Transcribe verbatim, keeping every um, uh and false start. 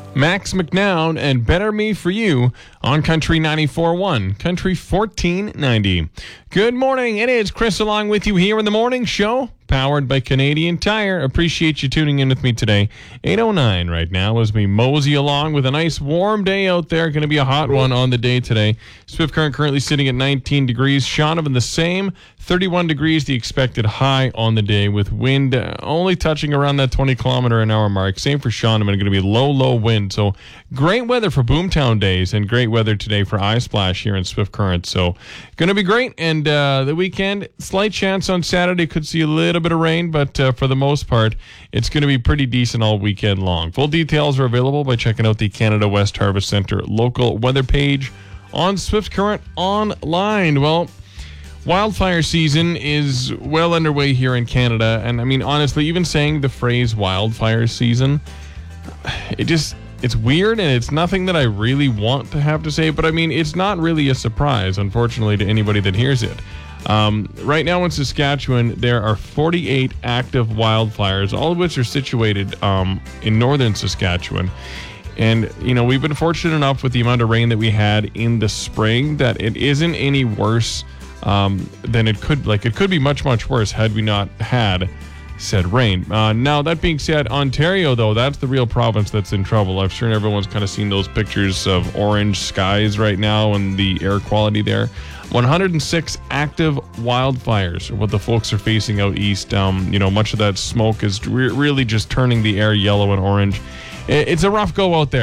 Max McNown and Better Me For You on Country ninety-four point one, Country fourteen ninety. Good morning. It is Chris along with you here in the morning show, powered by Canadian Tire. Appreciate you tuning in with me today. eight oh nine right now as we mosey along with a nice warm day out there. Going to be a hot one on the day today. Swift Current currently sitting at nineteen degrees. Shaunavon the same, thirty-one degrees the expected high on the day, with wind uh, only touching around that twenty kilometer an hour mark. Same for Shaunavon, going to be low, low wind. So great weather for Boomtown days and great weather today for Eye Splash here in Swift Current. So going to be great. And uh, the weekend, slight chance on Saturday, could see a little bit of rain, but uh, for the most part, it's going to be pretty decent all weekend long. Full details are available by checking out the Canada West Harvest Center local weather page on Swift Current online. Well, wildfire season is well underway here in Canada, and I mean, honestly, even saying the phrase wildfire season, it just, it's weird, and it's nothing that I really want to have to say, but I mean, it's not really a surprise, unfortunately, to anybody that hears it. Um, right now in Saskatchewan, there are forty-eight active wildfires, all of which are situated um, in northern Saskatchewan. And, you know, we've been fortunate enough with the amount of rain that we had in the spring that it isn't any worse um, than it could. Like, it could be much, much worse had we not had said rain. Uh, now, that being said, Ontario, though, that's the real province that's in trouble. I'm sure everyone's kind of seen those pictures of orange skies right now and the air quality there. one hundred six active wildfires are what the folks are facing out east. Um, you know, much of that smoke is re- really just turning the air yellow and orange. It's a rough go out there.